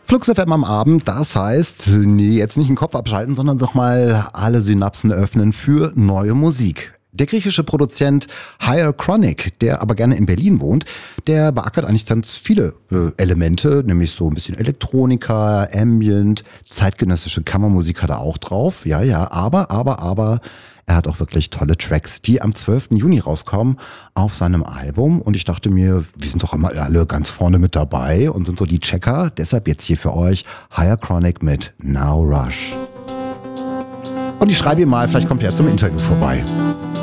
Flux FM am Abend, das heißt, nee, jetzt nicht den Kopf abschalten, sondern doch mal alle Synapsen öffnen für neue Musik. Der griechische Produzent Higher Chronic, der aber gerne in Berlin wohnt, der beackert eigentlich ganz viele Elemente, nämlich so ein bisschen Elektronika, Ambient, zeitgenössische Kammermusik hat er auch drauf. Ja, aber er hat auch wirklich tolle Tracks, die am 12. Juni rauskommen auf seinem Album. Und ich dachte mir, wir sind doch immer alle ganz vorne mit dabei und sind so die Checker. Deshalb jetzt hier für euch Higher Chronic mit Now Rush. Und ich schreibe ihm mal, vielleicht kommt er zum Interview vorbei.